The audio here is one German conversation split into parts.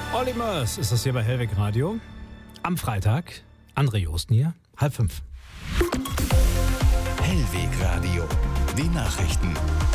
Olli Mörs ist das hier bei Hellweg Radio. Am Freitag, André Josten hier, 4:30. Hellweg Radio, die Nachrichten.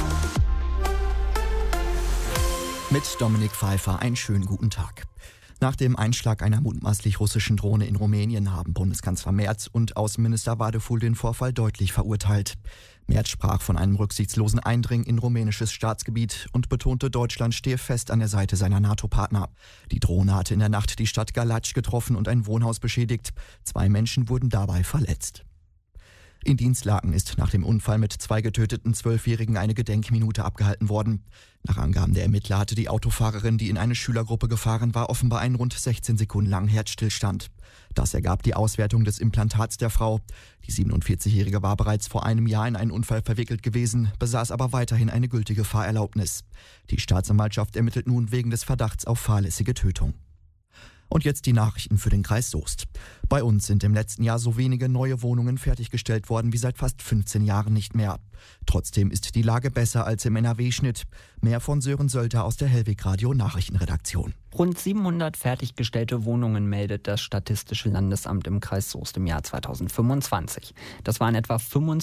Mit Dominik Pfeiffer einen schönen guten Tag. Nach dem Einschlag einer mutmaßlich russischen Drohne in Rumänien haben Bundeskanzler Merz und Außenminister Wadeful den Vorfall deutlich verurteilt. Merz sprach von einem rücksichtslosen Eindringen in rumänisches Staatsgebiet und betonte, Deutschland stehe fest an der Seite seiner NATO-Partner. Die Drohne hatte in der Nacht die Stadt Galați getroffen und ein Wohnhaus beschädigt. 2 Menschen wurden dabei verletzt. In Dinslaken ist nach dem Unfall mit 2 getöteten 12-Jährigen eine Gedenkminute abgehalten worden. Nach Angaben der Ermittler hatte die Autofahrerin, die in eine Schülergruppe gefahren war, offenbar einen rund 16 Sekunden langen Herzstillstand. Das ergab die Auswertung des Implantats der Frau. Die 47-Jährige war bereits vor einem Jahr in einen Unfall verwickelt gewesen, besaß aber weiterhin eine gültige Fahrerlaubnis. Die Staatsanwaltschaft ermittelt nun wegen des Verdachts auf fahrlässige Tötung. Und jetzt die Nachrichten für den Kreis Soest. Bei uns sind im letzten Jahr so wenige neue Wohnungen fertiggestellt worden wie seit fast 15 Jahren nicht mehr. Trotzdem ist die Lage besser als im NRW-Schnitt. Mehr von Sören Sölter aus der Hellweg Radio Nachrichtenredaktion. Rund 700 fertiggestellte Wohnungen meldet das Statistische Landesamt im Kreis Soest im Jahr 2025. Das waren etwa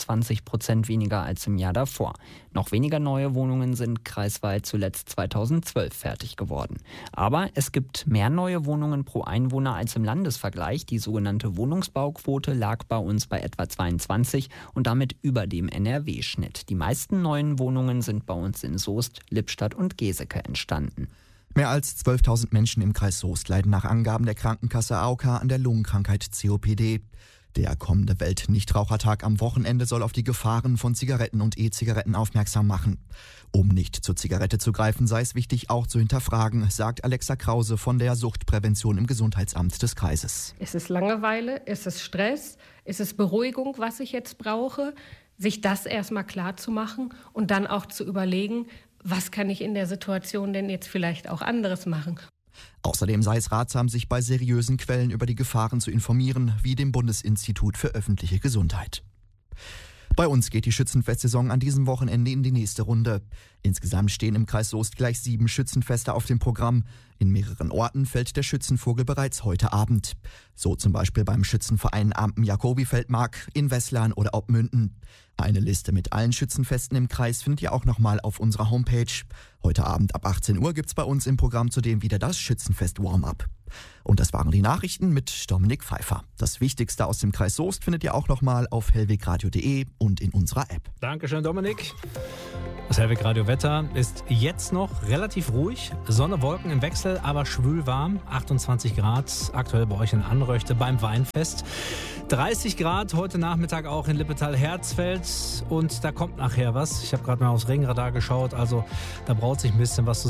25% weniger als im Jahr davor. Noch weniger neue Wohnungen sind kreisweit zuletzt 2012 fertig geworden. Aber es gibt mehr neue Wohnungen pro Einwohner als im Landesvergleich. Die sogenannte Wohnungsbauquote lag bei uns bei etwa 22 und damit über dem NRW-Schnitt. Die meisten neuen Wohnungen sind bei uns in Soest, Lippstadt und Geseke entstanden. Mehr als 12.000 Menschen im Kreis Soest leiden nach Angaben der Krankenkasse AOK an der Lungenkrankheit COPD. Der kommende Weltnichtrauchertag am Wochenende soll auf die Gefahren von Zigaretten und E-Zigaretten aufmerksam machen. Um nicht zur Zigarette zu greifen, sei es wichtig, auch zu hinterfragen, sagt Alexa Krause von der Suchtprävention im Gesundheitsamt des Kreises. Es ist Langeweile, es ist Stress, es ist Beruhigung, was ich jetzt brauche, sich das erstmal klar zu machen und dann auch zu überlegen, was kann ich in der Situation denn jetzt vielleicht auch anderes machen? Außerdem sei es ratsam, sich bei seriösen Quellen über die Gefahren zu informieren, wie dem Bundesinstitut für öffentliche Gesundheit. Bei uns geht die Schützenfestsaison an diesem Wochenende in die nächste Runde. Insgesamt stehen im Kreis Soest gleich 7 Schützenfeste auf dem Programm. In mehreren Orten fällt der Schützenvogel bereits heute Abend. So zum Beispiel beim Schützenverein Ampen-Jacobi-Feldmark, in Wesslan oder Obmünden. Eine Liste mit allen Schützenfesten im Kreis findet ihr auch nochmal auf unserer Homepage. Heute Abend ab 18 Uhr gibt's bei uns im Programm zudem wieder das Schützenfest Warm-Up. Und das waren die Nachrichten mit Dominik Pfeiffer. Das Wichtigste aus dem Kreis Soest findet ihr auch nochmal auf hellwegradio.de und in unserer App. Dankeschön, Dominik. Das Hellweg Radio Wetter ist jetzt noch relativ ruhig. Sonne, Wolken im Wechsel, aber schwül warm. 28 Grad aktuell bei euch in Anröchte beim Weinfest. 30 Grad heute Nachmittag auch in Lippetal-Herzfeld. Und da kommt nachher was. Ich habe gerade mal aufs Regenradar geschaut. Also da braut sich ein bisschen was zusammen.